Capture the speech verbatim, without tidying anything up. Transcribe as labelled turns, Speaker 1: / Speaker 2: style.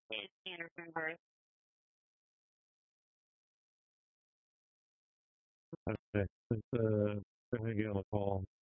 Speaker 1: It's Anderson Birth.
Speaker 2: Okay. Just, uh, let me get on the call.